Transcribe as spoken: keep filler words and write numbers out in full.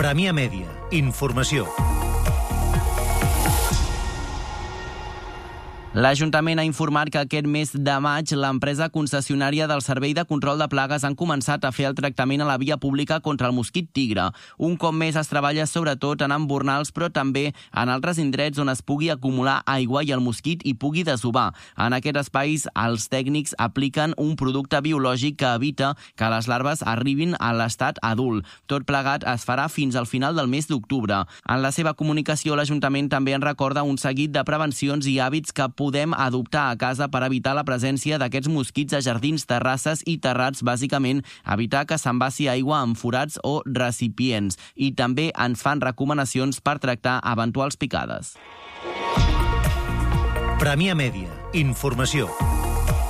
Premià Mèdia. Informació. L'Ajuntament ha informat que aquest mes de maig l'empresa concessionària del Servei de Control de Plagues han començat a fer el tractament a la via pública contra el mosquit tigre. Un cop més es treballa sobretot en embornals, però també en altres indrets on es pugui acumular aigua i el mosquit hi pugui desovar. En aquests espais, els tècnics apliquen un producte biològic que evita que les larves arribin a l'estat adult. Tot plegat es farà fins al final del mes d'octubre. En la seva comunicació, l'Ajuntament també en recorda un seguit de prevencions i hàbits que podem adoptar a casa per evitar la presència d'aquests mosquits a jardins, terrasses i terrats, bàsicament evitar que s'envassi aigua en forats o recipients. I també ens fan recomanacions per tractar eventuals picades. Premià Mèdia. Informació.